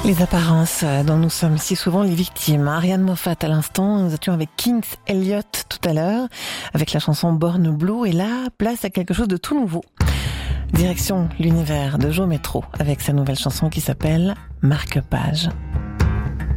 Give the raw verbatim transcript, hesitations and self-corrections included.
Les apparences dont nous sommes si souvent les victimes. Ariane Moffat à l'instant, nous étions avec Kings Elliot tout à l'heure, avec la chanson Born Blue, et là, place à quelque chose de tout nouveau. Direction l'univers de Joe Metro, avec sa nouvelle chanson qui s'appelle Marque-Page.